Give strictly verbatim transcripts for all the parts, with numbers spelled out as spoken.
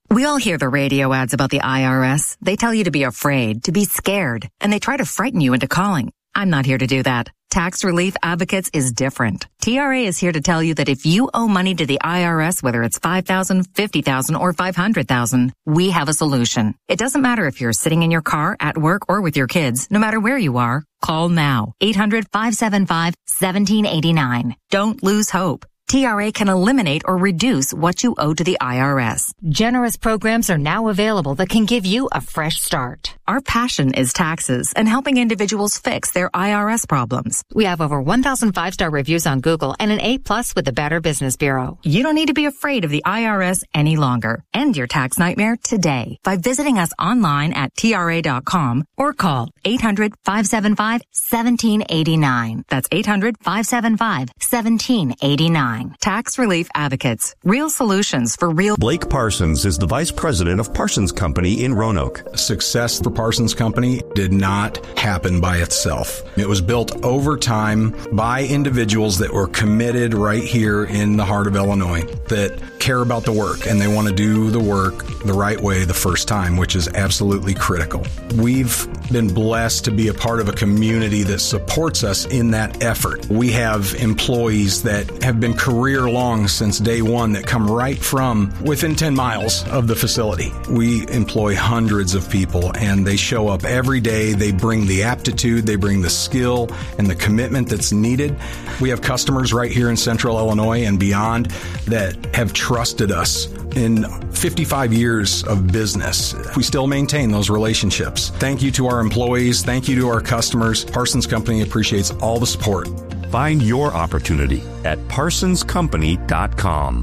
We all hear the radio ads about the I R S. They tell you to be afraid, to be scared, and they try to frighten you into calling. I'm not here to do that. Tax Relief Advocates is different. T R A is here to tell you that if you owe money to the I R S, whether it's five thousand dollars, fifty thousand dollars, or five hundred thousand dollars, we have a solution. It doesn't matter if you're sitting in your car, at work, or with your kids. No matter where you are, call now. eight hundred, five seven five, one seven eight nine. Don't lose hope. T R A can eliminate or reduce what you owe to the I R S. Generous programs are now available that can give you a fresh start. Our passion is taxes and helping individuals fix their I R S problems. We have over one thousand five-star reviews on Google and an A plus with the Better Business Bureau. You don't need to be afraid of the I R S any longer. End your tax nightmare today by visiting us online at T R A dot com or call eight hundred, five seven five, one seven eight nine. That's eight hundred, five seven five, one seven eight nine. Tax Relief Advocates. Real solutions for real. Blake Parsons is the vice president of Parsons Company in Roanoke. Success for Parsons Company did not happen by itself. It was built over time by individuals that were committed right here in the heart of Illinois, that care about the work and they want to do the work the right way the first time, which is absolutely critical. We've been blessed to be a part of a community that supports us in that effort. We have employees that have been career long since day one that come right from within ten miles of the facility. We employ hundreds of people and they show up every day. They bring the aptitude, they bring the skill and the commitment that's needed. We have customers right here in Central Illinois and beyond that have trusted us in fifty-five years of business. We still maintain those relationships. Thank you to our employees. Thank you to our customers. Parsons Company appreciates all the support. Find your opportunity at parsons company dot com.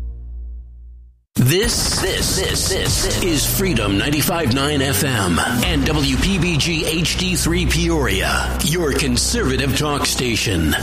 This, this, this, this is Freedom ninety-five point nine F M and W P B G H D three Peoria, your conservative talk station.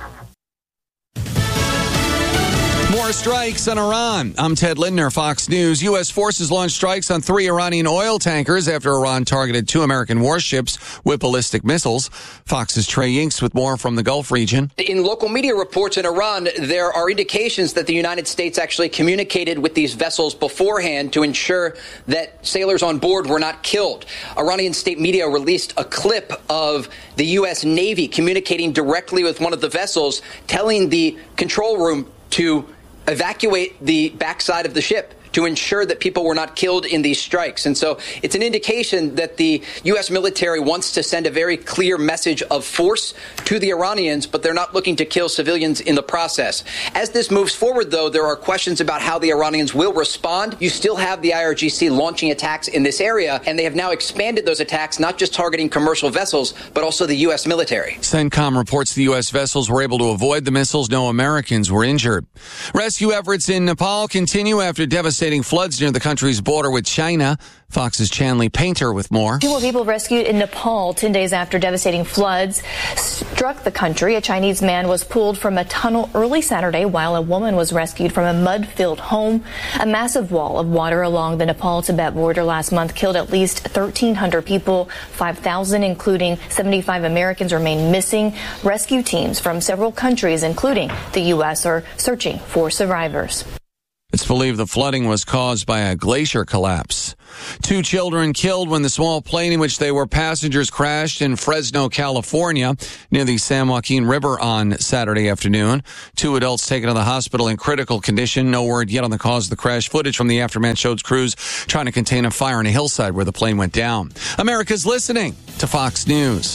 More strikes on Iran. I'm Ted Lindner, Fox News. U S forces launched strikes on three Iranian oil tankers after Iran targeted two American warships with ballistic missiles. Fox's Trey Yinks with more from the Gulf region. In local media reports in Iran, there are indications that the United States actually communicated with these vessels beforehand to ensure that sailors on board were not killed. Iranian state media released a clip of the U S Navy communicating directly with one of the vessels, telling the control room to evacuate the backside of the ship to ensure that people were not killed in these strikes. And so it's an indication that the U S military wants to send a very clear message of force to the Iranians, but they're not looking to kill civilians in the process. As this moves forward, though, there are questions about how the Iranians will respond. You still have the I R G C launching attacks in this area, and they have now expanded those attacks, not just targeting commercial vessels, but also the U S military. CENTCOM reports the U S vessels were able to avoid the missiles. No Americans were injured. Rescue efforts in Nepal continue after devastating floods near the country's border with China. Fox's Chanley Painter with more. Two more people rescued in Nepal ten days after devastating floods struck the country. A Chinese man was pulled from a tunnel early Saturday while a woman was rescued from a mud-filled home. A massive wall of water along the Nepal-Tibet border last month killed at least thirteen hundred people. five thousand, including seventy-five Americans, remain missing. Rescue teams from several countries, including the U S, are searching for survivors. It's believed the flooding was caused by a glacier collapse. Two children killed when the small plane in which they were passengers crashed in Fresno, California, near the San Joaquin River on Saturday afternoon. Two adults taken to the hospital in critical condition. No word yet on the cause of the crash. Footage from the aftermath showed crews trying to contain a fire on a hillside where the plane went down. America's listening to Fox News.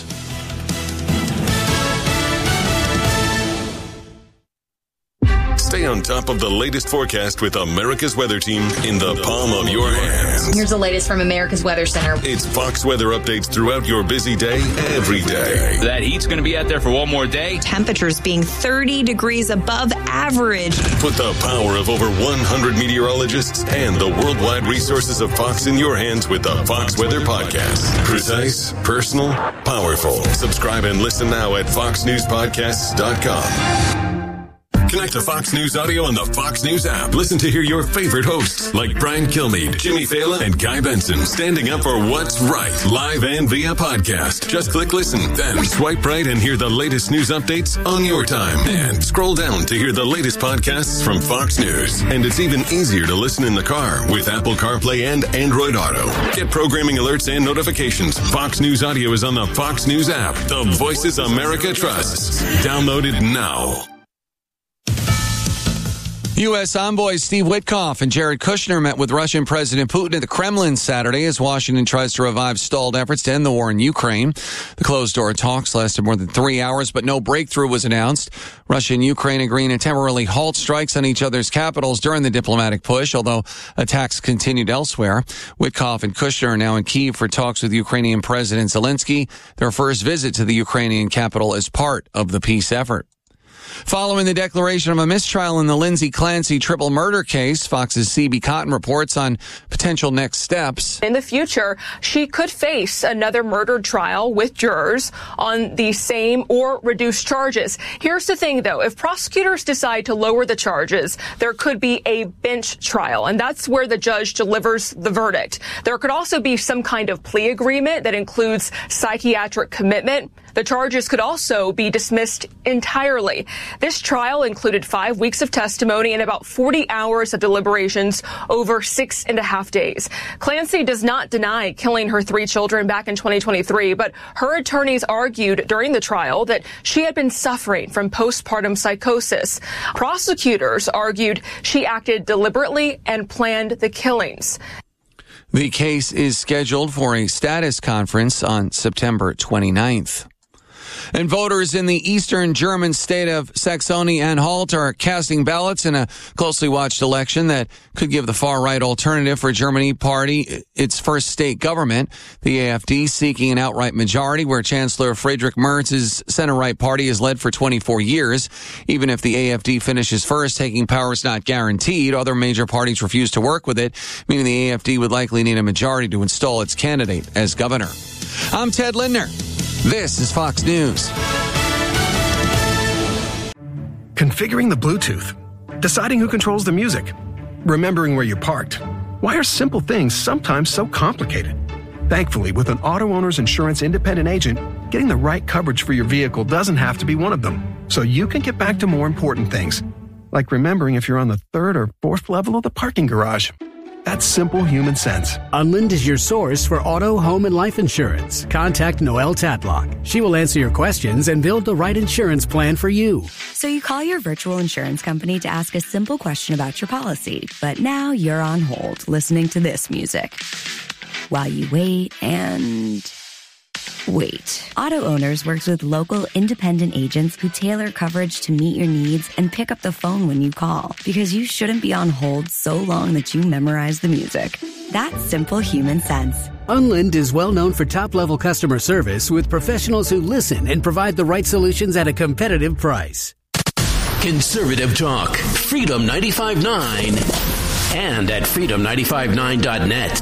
Stay on top of the latest forecast with America's Weather Team in the palm of your hands. Here's the latest from America's Weather Center. It's Fox weather updates throughout your busy day, every day. That heat's going to be out there for one more day. Temperatures being thirty degrees above average. Put the power of over one hundred meteorologists and the worldwide resources of Fox in your hands with the Fox Weather Podcast. Precise, personal, powerful. Subscribe and listen now at fox news podcasts dot com. Connect to Fox News Audio on the Fox News app. Listen to hear your favorite hosts like Brian Kilmeade, Jimmy Fallon, and Guy Benson standing up for what's right, live and via podcast. Just click listen, then swipe right and hear the latest news updates on your time. And scroll down to hear the latest podcasts from Fox News. And it's even easier to listen in the car with Apple CarPlay and Android Auto. Get programming alerts and notifications. Fox News Audio is on the Fox News app. The voices America trusts. Download it now. U S envoys Steve Witkoff and Jared Kushner met with Russian President Putin at the Kremlin Saturday as Washington tries to revive stalled efforts to end the war in Ukraine. The closed-door talks lasted more than three hours, but no breakthrough was announced. Russia and Ukraine agreeing to temporarily halt strikes on each other's capitals during the diplomatic push, although attacks continued elsewhere. Witkoff and Kushner are now in Kyiv for talks with Ukrainian President Zelensky, their first visit to the Ukrainian capital as part of the peace effort. Following the declaration of a mistrial in the Lindsay Clancy triple murder case, Fox's C B Cotton reports on potential next steps. In the future, she could face another murder trial with jurors on the same or reduced charges. Here's the thing, though. If prosecutors decide to lower the charges, there could be a bench trial, and that's where the judge delivers the verdict. There could also be some kind of plea agreement that includes psychiatric commitment. The charges could also be dismissed entirely. This trial included five weeks of testimony and about forty hours of deliberations over six and a half days. Clancy does not deny killing her three children back in twenty twenty-three, but her attorneys argued during the trial that she had been suffering from postpartum psychosis. Prosecutors argued she acted deliberately and planned the killings. The case is scheduled for a status conference on September twenty-ninth. And voters in the eastern German state of Saxony-Anhalt are casting ballots in a closely watched election that could give the far-right Alternative for Germany party its first state government. The A F D seeking an outright majority where Chancellor Friedrich Merz's center-right party has led for twenty-four years. Even if the A F D finishes first, taking power is not guaranteed. Other major parties refuse to work with it, meaning the A F D would likely need a majority to install its candidate as governor. I'm Ted Lindner. This is Fox News. Configuring the Bluetooth, deciding who controls the music, remembering where you parked. Why are simple things sometimes so complicated? Thankfully, with an auto owner's insurance independent agent, getting the right coverage for your vehicle doesn't have to be one of them. So you can get back to more important things, like remembering if you're on the third or fourth level of the parking garage. That's simple human sense. Unlind is your source for auto, home, and life insurance. Contact Noelle Tatlock. She will answer your questions and build the right insurance plan for you. So you call your virtual insurance company to ask a simple question about your policy, but now you're on hold listening to this music while you wait and wait. Auto Owners works with local independent agents who tailor coverage to meet your needs and pick up the phone when you call, because you shouldn't be on hold so long that you memorize the music. That's simple human sense. Unlind is well known for top-level customer service with professionals who listen and provide the right solutions at a competitive price. Conservative talk, Freedom ninety-five point nine, and at freedom nine five nine dot net.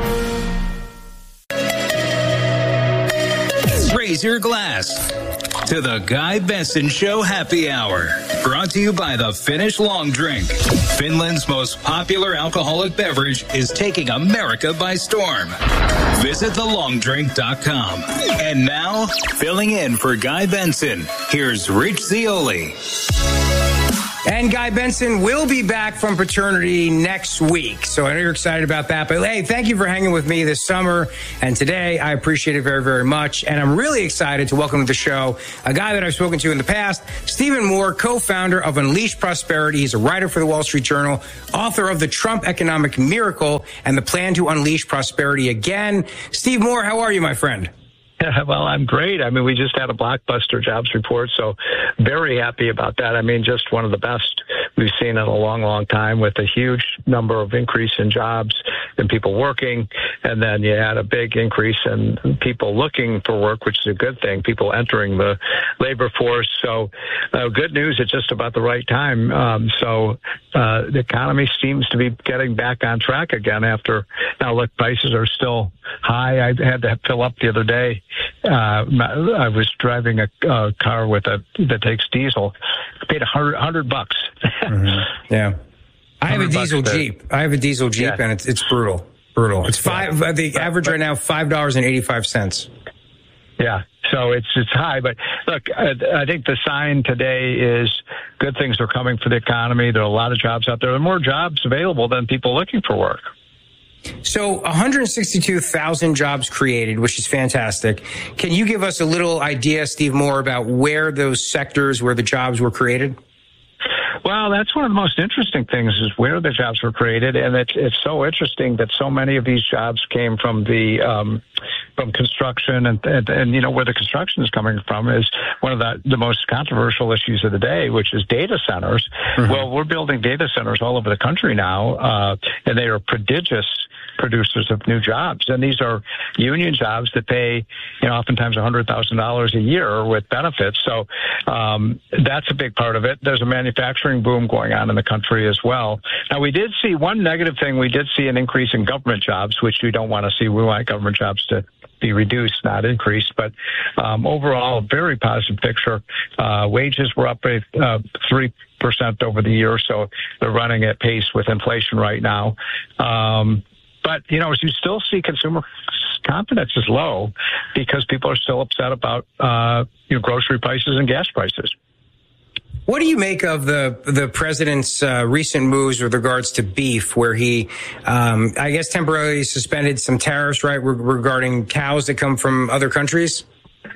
Raise your glass to the Guy Benson Show Happy Hour. Brought to you by the Finnish Long Drink. Finland's most popular alcoholic beverage is taking America by storm. Visit the long drink dot com. And now, filling in for Guy Benson, here's Rich Zeoli. And Guy Benson will be back from paternity next week. So I know you're excited about that. But hey, thank you for hanging with me this summer and today. I appreciate it very, very much. And I'm really excited to welcome to the show a guy that I've spoken to in the past, Stephen Moore, co-founder of Unleash Prosperity. He's a writer for the Wall Street Journal, author of The Trump Economic Miracle and the Plan to Unleash Prosperity Again. Steve Moore, how are you, my friend? Well, I'm great. I mean, we just had a blockbuster jobs report, so very happy about that. I mean, just one of the best we've seen in a long, long time with a huge number of increase in jobs, in people working, and then you had a big increase in people looking for work, which is a good thing, people entering the labor force. So uh, good news at just about the right time. Um, so uh, the economy seems to be getting back on track again after, now look, prices are still high. I had to fill up the other day. Uh, I was driving a, a car with a that takes diesel. I paid a hundred, hundred bucks. Mm-hmm. Yeah. I have a diesel Jeep. I have a diesel Jeep, yeah. and it's it's brutal. Brutal. It's five. Yeah. The average right now, five dollars and eighty-five cents. Yeah. So it's it's high, but look, I, I think the sign today is good things are coming for the economy. There are a lot of jobs out there. There are more jobs available than people looking for work. So one hundred sixty-two thousand jobs created, which is fantastic. Can you give us a little idea, Steve Moore, about where those sectors, where the jobs were created? Well, that's one of the most interesting things is where the jobs were created, and it's it's so interesting that so many of these jobs came from the um, from construction, and, and and you know where the construction is coming from is one of the the most controversial issues of the day, which is data centers. Mm-hmm. Well, we're building data centers all over the country now, uh, and they are prodigious producers of new jobs, and these are union jobs that pay, you know, oftentimes one hundred thousand dollars a year with benefits. So um, that's a big part of it. There's a manufacturing boom going on in the country as well. Now, we did see one negative thing. We did see an increase in government jobs, which we don't want to see. We want government jobs to be reduced, not increased. But um, overall, a very positive picture. Uh, wages were up uh, three percent over the year, so they're running at pace with inflation right now. Um, But, you know, you still see consumer confidence is low because people are still upset about, uh, you know, grocery prices and gas prices. What do you make of the the president's uh, recent moves with regards to beef, where he, um, I guess, temporarily suspended some tariffs, right, re- regarding cows that come from other countries?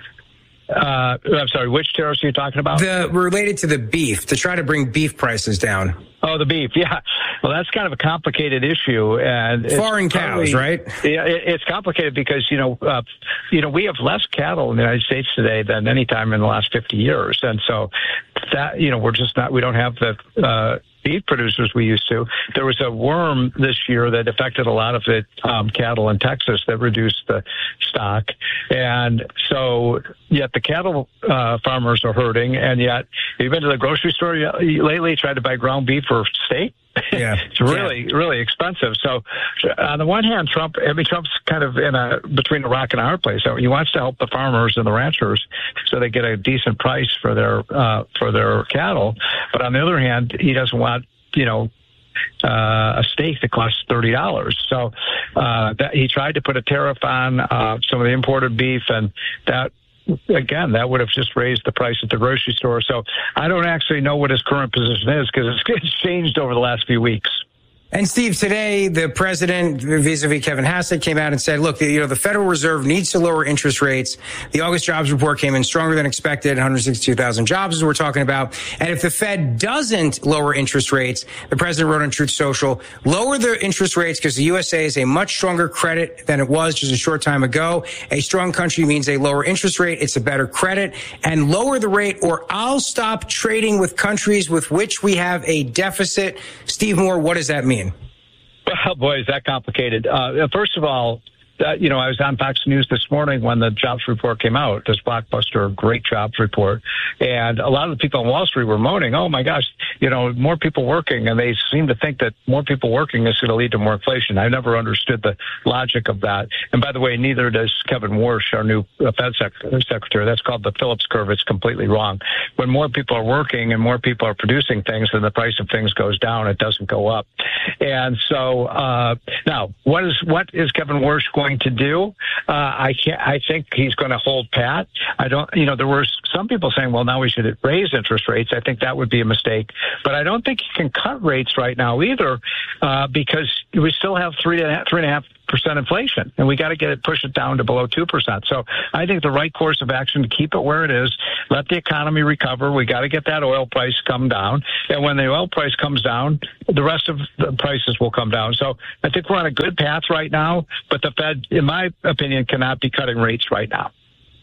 Uh, I'm sorry, which tariffs are you talking about? The related to the beef, to try to bring beef prices down. Oh, the beef, yeah. Well, that's kind of a complicated issue, and foreign cows, right? Yeah, it, it's complicated because you know, uh, you know, we have less cattle in the United States today than any time in the last fifty years, and so that you know, we're just not, we don't have the uh, beef producers we used to. There was a worm this year that affected a lot of the um, cattle in Texas that reduced the stock, and so yet the cattle uh, farmers are hurting, and yet you've been to the grocery store lately, tried to buy ground beef for steak. Yeah, it's really, yeah. really expensive. So, on the one hand, Trump, I mean, Trump's kind of in a between a rock and a hard place. So he wants to help the farmers and the ranchers so they get a decent price for their uh, for their cattle. But on the other hand, he doesn't want, you know, uh, a steak that costs thirty dollars. So uh, that he tried to put a tariff on uh, some of the imported beef, and that. Again, that would have just raised the price at the grocery store. So I don't actually know what his current position is because it's, it's changed over the last few weeks. And Steve, today the president, vis-a-vis Kevin Hassett, came out and said, look, you know, the Federal Reserve needs to lower interest rates. The August jobs report came in stronger than expected, one hundred sixty-two thousand jobs as we're talking about. And if the Fed doesn't lower interest rates, the president wrote on Truth Social, lower the interest rates because the U S A is a much stronger credit than it was just a short time ago. A strong country means a lower interest rate. It's a better credit. And lower the rate or I'll stop trading with countries with which we have a deficit. Steve Moore, what does that mean? Well, boy, is that complicated. Uh, first of all, uh, you know, I was on Fox News this morning when the jobs report came out, this blockbuster, great jobs report. And a lot of the people on Wall Street were moaning, oh, my gosh, you know, more people working. And they seem to think that more people working is going to lead to more inflation. I never understood the logic of that. And by the way, neither does Kevin Warsh, our new Fed sec- secretary. That's called the Phillips curve. It's completely wrong. When more people are working and more people are producing things, then the price of things goes down. It doesn't go up. And so uh, now, what is what is Kevin Warsh going to do? Uh, I can't. I think he's going to hold pat. I don't. You know, there were some people saying, "Well, now we should raise interest rates." I think that would be a mistake. But I don't think he can cut rates right now either, uh, because we still have three and a half, three and a half percent inflation, and we got to get it, push it down to below two percent. So I think the right course of action to keep it where it is, let the economy recover. We got to get that oil price come down, and when the oil price comes down, the rest of the prices will come down. So I think we're on a good path right now, but the Fed, in my opinion, cannot be cutting rates right now.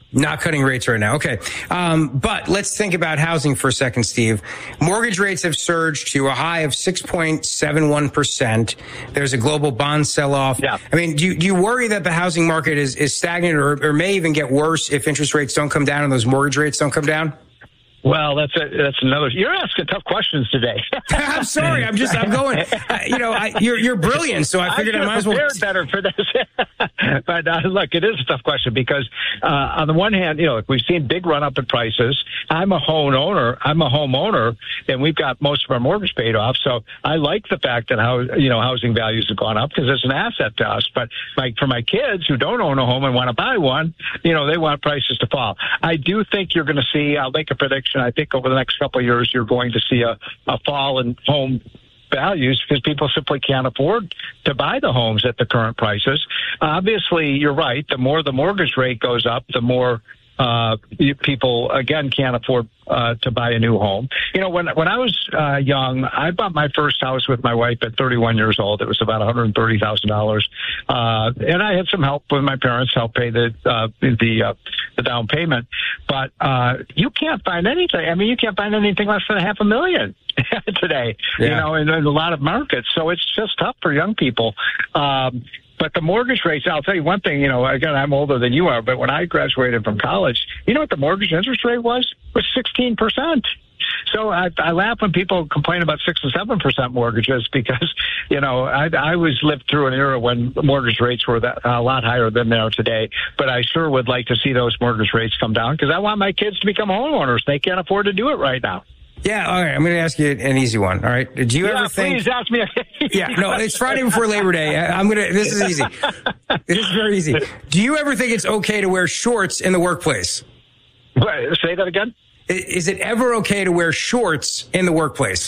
Not cutting rates right now. Okay. Um, but let's think about housing for a second, Steve. Mortgage rates have surged to a high of six point seven one percent. There's a global bond sell-off. Yeah. I mean, do you, do you worry that the housing market is, is stagnant or, or may even get worse if interest rates don't come down and those mortgage rates don't come down? Well, that's a, that's another. You're asking tough questions today. I'm sorry. I'm just. I'm going. Uh, you know, I, you're you're brilliant. So I figured I, I might as well. Better for this. But uh, look, it is a tough question because uh, on the one hand, you know, we've seen big run up in prices. I'm a home owner. I'm a homeowner, and we've got most of our mortgage paid off. So I like the fact that how you know housing values have gone up because it's an asset to us. But like for my kids who don't own a home and want to buy one, you know, they want prices to fall. I do think you're going to see. I'll make a prediction. I think over the next couple of years, you're going to see a, a fall in home values because people simply can't afford to buy the homes at the current prices. Obviously, you're right. The more the mortgage rate goes up, the more uh, people, again, can't afford uh, to buy a new home. You know, when when I was uh, young, I bought my first house with my wife at thirty-one years old. It was about one hundred thirty thousand dollars. Uh, and I had some help with my parents, help pay the uh, the uh, the down payment. But uh, you can't find anything. I mean, you can't find anything less than a half a million today, yeah. you know, in, in a lot of markets. So it's just tough for young people. Um, But the mortgage rates, I'll tell you one thing, you know, again, I'm older than you are, but when I graduated from college, you know what the mortgage interest rate was? It was sixteen percent. So I, I laugh when people complain about six and seven percent mortgages because, you know, I, I was lived through an era when mortgage rates were that, a lot higher than they are today. But I sure would like to see those mortgage rates come down because I want my kids to become homeowners. They can't afford to do it right now. Yeah, all right. I'm going to ask you an easy one. All right. Do you yeah, ever think? Please ask me. yeah, no, it's Friday before Labor Day. I'm going to. This is easy. This is very easy. Do you ever think it's okay to wear shorts in the workplace? Wait, say that again. Is it ever okay to wear shorts in the workplace?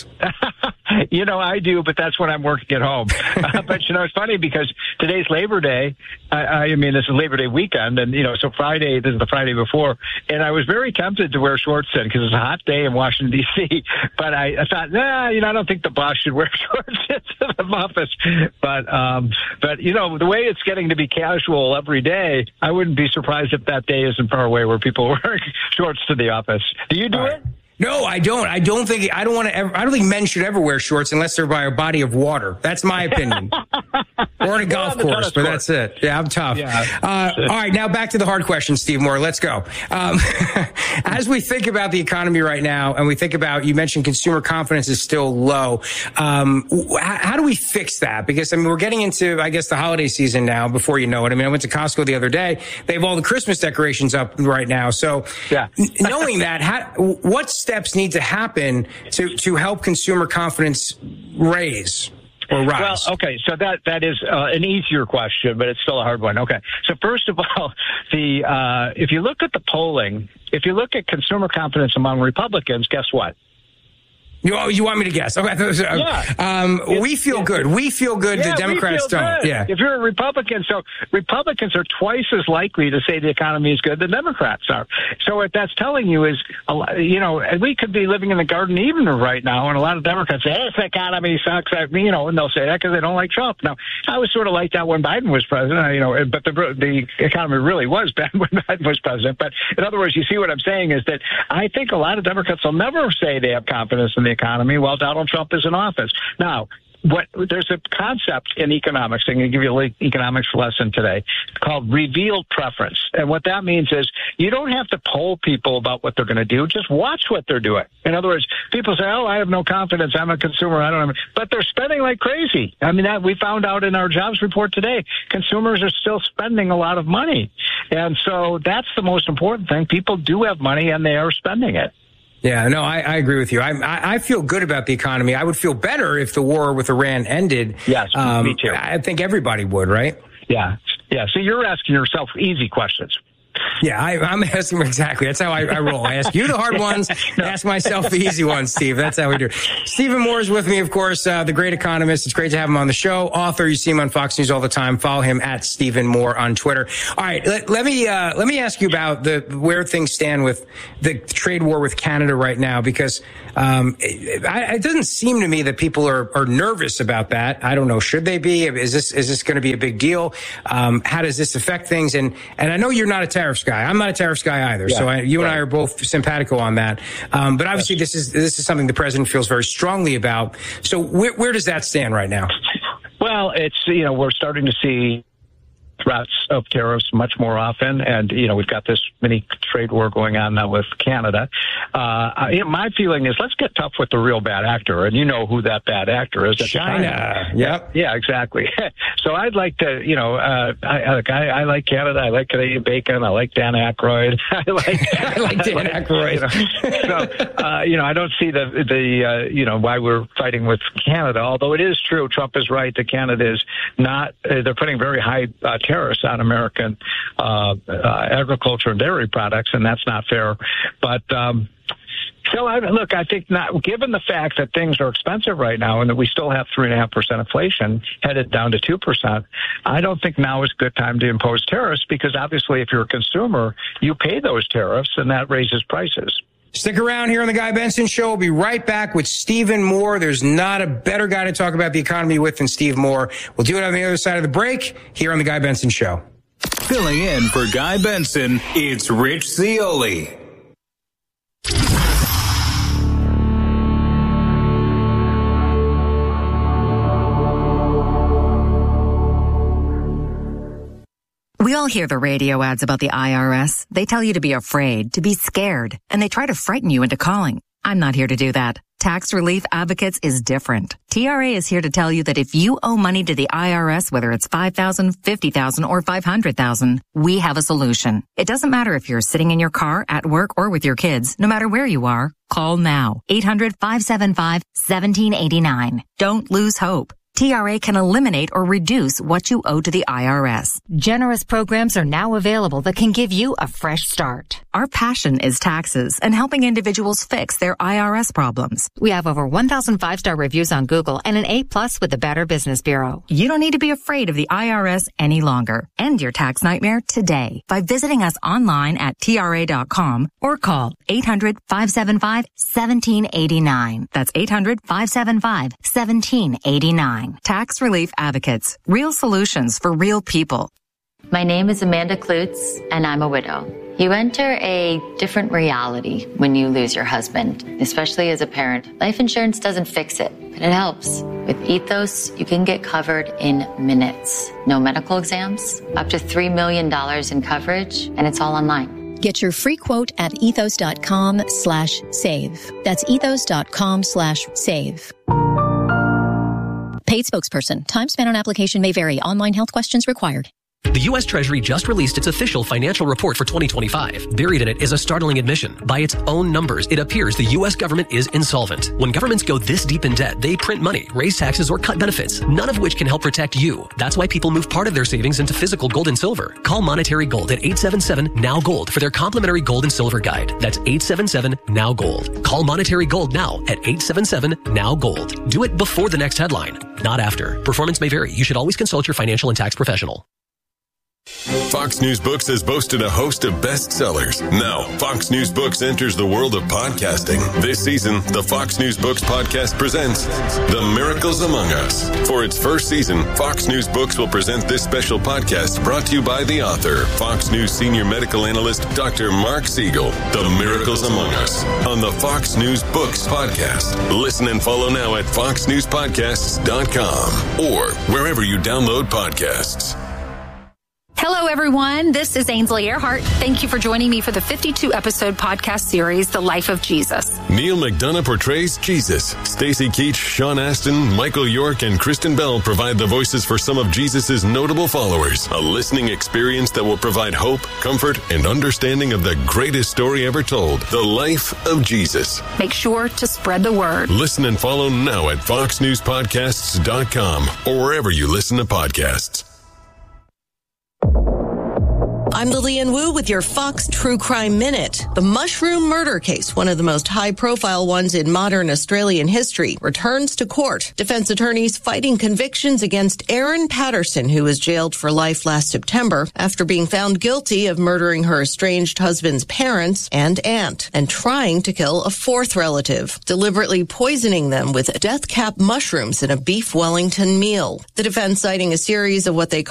You know, I do, but that's when I'm working at home. uh, but, you know, it's funny because today's Labor Day. I, I mean, this is Labor Day weekend. And, you know, so Friday, this is the Friday before. And I was very tempted to wear shorts then because it's a hot day in Washington, D C But I, I thought, nah, you know, I don't think the boss should wear shorts into the office. But, um, but, you know, the way it's getting to be casual every day, I wouldn't be surprised if that day isn't far away where people wear shorts to the office. Do you do it? No, I don't. I don't think, I don't want to ever, I don't think men should ever wear shorts unless they're by a body of water. That's my opinion. Or on a golf course, but that's it. Yeah, I'm tough. Yeah. Uh, all right, now back to the hard question, Steve Moore. Let's go. Um, as we think about the economy right now, and we think about, you mentioned consumer confidence is still low. Um, how, how do we fix that? Because, I mean, we're getting into, I guess, the holiday season now before you know it. I mean, I went to Costco the other day. They have all the Christmas decorations up right now. So yeah. knowing that, how, what's steps need to happen to, to help consumer confidence raise or rise? Well, okay, so that that is uh, an easier question, but it's still a hard one. Okay, so first of all, the uh, if you look at the polling, if you look at consumer confidence among Republicans, guess what? You, you want me to guess? Okay. Yeah. Um, we feel good. We feel good. Yeah, the Democrats we feel don't. Good. Yeah. If you're a Republican, so Republicans are twice as likely to say the economy is good than Democrats are. So what that's telling you is, you know, we could be living in the Garden of Eden right now, and a lot of Democrats say, this economy sucks. You know, and they'll say that because they don't like Trump. Now, I was sort of like that when Biden was president, you know, but the the economy really was bad when Biden was president. But in other words, you see what I'm saying is that I think a lot of Democrats will never say they have confidence in the economy while Donald Trump is in office. Now, what there's a concept in economics, I'm going to give you an economics lesson today, called revealed preference. And what that means is you don't have to poll people about what they're going to do. Just watch what they're doing. In other words, people say, oh, I have no confidence. I'm a consumer. I don't have, but they're spending like crazy. I mean, that we found out in our jobs report today, consumers are still spending a lot of money. And so that's the most important thing. People do have money and they are spending it. Yeah, no, I, I agree with you. I, I I feel good about the economy. I would feel better if the war with Iran ended. Yes, um, me too. I think everybody would, right? Yeah, yeah. So you're asking yourself easy questions. Yeah, I, I'm asking exactly. That's how I, I roll. I ask you the hard ones, no. ask myself the easy ones, Steve. That's how we do. Stephen Moore is with me, of course, uh, the great economist. It's great to have him on the show. Author, you see him on Fox News all the time. Follow him at Stephen Moore on Twitter. All right, let, let me uh, let me ask you about the where things stand with the trade war with Canada right now, because Um, it, it doesn't seem to me that people are, are nervous about that. I don't know. Should they be? Is this is this going to be a big deal? Um, how does this affect things? And and I know you're not a tariffs guy. I'm not a tariffs guy either. Yeah, so I, you right. and I are both simpatico on that. Um, but obviously, this is this is something the president feels very strongly about. So where, where does that stand right now? Well, it's, you know, we're starting to see threats of tariffs much more often. And, you know, we've got this mini trade war going on now with Canada. Uh, I, my feeling is let's get tough with the real bad actor. And you know who that bad actor is. At China. Yep. Yeah, exactly. So I'd like to, you know, uh, I, I, I like Canada. I like Canadian bacon. I like Dan Aykroyd. I like, I like Dan like, Aykroyd. You know, so, uh, you know, I don't see the, the, uh, you know, why we're fighting with Canada, although it is true. Trump is right that Canada is not, uh, they're putting very high uh, tariffs on American uh, uh, agriculture and dairy products, and that's not fair. But um, so, I, look, I think not, given the fact that things are expensive right now and that we still have three point five percent inflation headed down to two percent, I don't think now is a good time to impose tariffs because obviously if you're a consumer, you pay those tariffs and that raises prices. Stick around here on the Guy Benson Show. We'll be right back with Stephen Moore. There's not a better guy to talk about the economy with than Steve Moore. We'll do it on the other side of the break here on the Guy Benson Show. Filling in for Guy Benson, it's Rich Zeoli. We all hear the radio ads about the I R S. They tell you to be afraid, to be scared, and they try to frighten you into calling. I'm not here to do that. Tax Relief Advocates is different. T R A is here to tell you that if you owe money to the I R S, whether it's five thousand dollars, fifty thousand dollars, or five hundred thousand dollars, we have a solution. It doesn't matter if you're sitting in your car, at work, or with your kids. No matter where you are, call now. eight hundred, five seven five, one seven eight nine. Don't lose hope. T R A can eliminate or reduce what you owe to the I R S. Generous programs are now available that can give you a fresh start. Our passion is taxes and helping individuals fix their I R S problems. We have over one thousand five-star reviews on Google and an A plus with the Better Business Bureau. You don't need to be afraid of the I R S any longer. End your tax nightmare today by visiting us online at T R A dot com or call eight hundred, five seven five, one seven eight nine. That's eight hundred, five seven five, one seven eight nine. Tax Relief Advocates. Real solutions for real people. My name is Amanda Klutz, and I'm a widow. You enter a different reality when you lose your husband, especially as a parent. Life insurance doesn't fix it, but it helps. With Ethos, you can get covered in minutes. No medical exams, up to three million dollars in coverage, and it's all online. Get your free quote at ethos.com slash save. That's ethos.com slash save. Paid spokesperson. Time spent on application may vary. Online health questions required. The U S Treasury just released its official financial report for twenty twenty-five. Buried in it is a startling admission. By its own numbers, it appears the U S government is insolvent. When governments go this deep in debt, they print money, raise taxes, or cut benefits, none of which can help protect you. That's why people move part of their savings into physical gold and silver. Call Monetary Gold at eight seven seven, N O W Gold for their complimentary gold and silver guide. That's eight seven seven, N O W Gold. Call Monetary Gold now at eight seven seven, N O W Gold. Do it before the next headline, not after. Performance may vary. You should always consult your financial and tax professional. Fox News Books has boasted a host of bestsellers. Now, Fox News Books enters the world of podcasting. This season, the Fox News Books podcast presents The Miracles Among Us. For its first season, Fox News Books will present this special podcast brought to you by the author, Fox News senior medical analyst, Doctor Mark Siegel. The Miracles Among Us on the Fox News Books podcast. Listen and follow now at fox news podcasts dot com or wherever you download podcasts. Hello, everyone. This is Ainsley Earhart. Thank you for joining me for the fifty-two episode podcast series, The Life of Jesus. Neil McDonough portrays Jesus. Stacey Keach, Sean Astin, Michael York, and Kristen Bell provide the voices for some of Jesus' notable followers. A listening experience that will provide hope, comfort, and understanding of the greatest story ever told, the life of Jesus. Make sure to spread the word. Listen and follow now at fox news podcasts dot com or wherever you listen to podcasts. I'm Lillian Wu with your Fox True Crime Minute. The mushroom murder case, one of the most high-profile ones in modern Australian history, returns to court. Defense attorneys fighting convictions against Erin Patterson, who was jailed for life last September after being found guilty of murdering her estranged husband's parents and aunt and trying to kill a fourth relative, deliberately poisoning them with death cap mushrooms in a beef Wellington meal. The defense citing a series of what they